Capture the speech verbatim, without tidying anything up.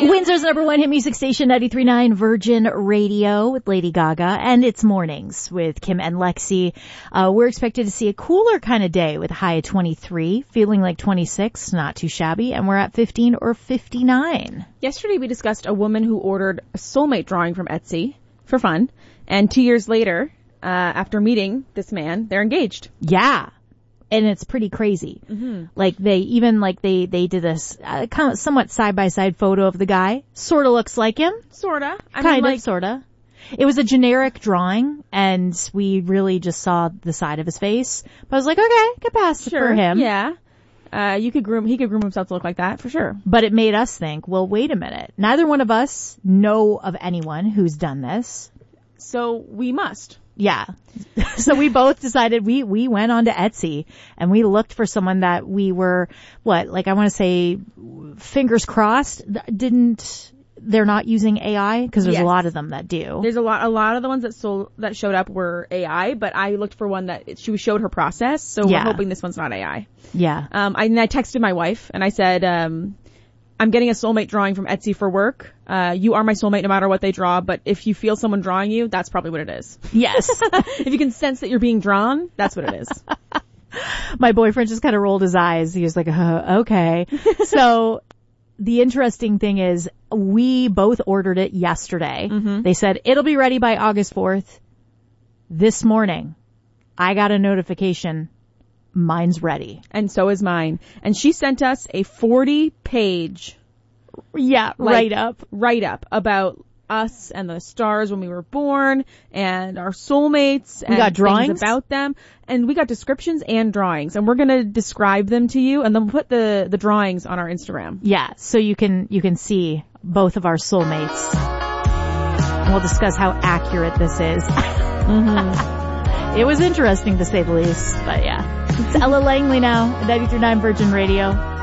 Windsor's number one hit music station, ninety-three point nine Virgin Radio with Lady Gaga, and it's mornings with Kim and Lexi. Uh, we're expected to see a cooler kind of day with a high of twenty-three, feeling like twenty-six, not too shabby, and we're at fifteen or fifty-nine. Yesterday we discussed a woman who ordered a soulmate drawing from Etsy for fun, and two years later, uh, after meeting this man, they're engaged. Yeah. And it's pretty crazy. Mm-hmm. Like they even like they they did this uh, kind of somewhat side by side photo of the guy. Sort of looks like him. Sorta. I kind mean, like, of, sorta. It was a generic drawing, and we really just saw the side of his face. But I was like, okay, get past it sure, for him. Yeah. Uh, you could groom. He could groom himself to look like that for sure. But it made us think. Well, wait a minute. Neither one of us know of anyone who's done this. So we must. Yeah. So we both decided we, we went on to Etsy and we looked for someone that we were, what, like I want to say, fingers crossed, didn't, they're not using A I? Because there's Yes. a lot of them that do. There's a lot, a lot of the ones that sold, that showed up were A I, but I looked for one that it, she showed her process. So Yeah. we're hoping this one's not A I. Yeah. Um, I, and I texted my wife and I said, um, I'm getting a soulmate drawing from Etsy for work. Uh, you are my soulmate no matter what they draw, but if you feel someone drawing you, that's probably what it is. Yes. If you can sense that you're being drawn, that's what it is. My boyfriend just kind of rolled his eyes. He was like, uh, okay. So the interesting thing is we both ordered it yesterday. Mm-hmm. They said it'll be ready by August fourth. This morning, I got a notification. Mine's ready. And so is mine. And she sent us a forty page Yeah, like, write up. write up about us and the stars when we were born and our soulmates and We got things drawings about them. And we got descriptions and drawings. And we're going to describe them to you and then we'll put the, the drawings on our Instagram. Yeah, so you can you can see both of our soulmates. And we'll discuss how accurate this is. Mm-hmm. It was interesting to say the least, but yeah. It's Ella Langley now at ninety-three point nine Virgin Radio.